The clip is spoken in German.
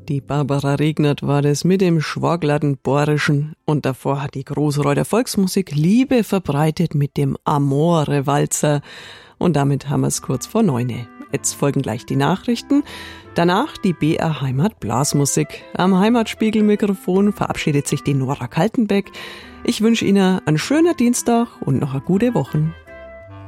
Die Barbara Regnert war das mit dem schwaglerten Bohrischen und davor hat die Großreuter Volksmusik Liebe verbreitet mit dem Amore-Walzer und damit haben wir es kurz vor 9. Jetzt folgen gleich die Nachrichten, danach die BR Heimat Blasmusik. Am Heimatspiegelmikrofon verabschiedet sich die Nora Kaltenbeck. Ich wünsche Ihnen einen schönen Dienstag und noch eine gute Woche.